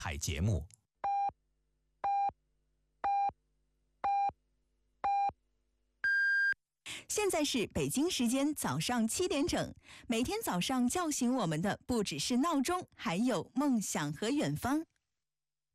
海节目。 现在是北京时间早上7点整。每天早上叫醒我们的不只是闹钟，还有梦想和远方。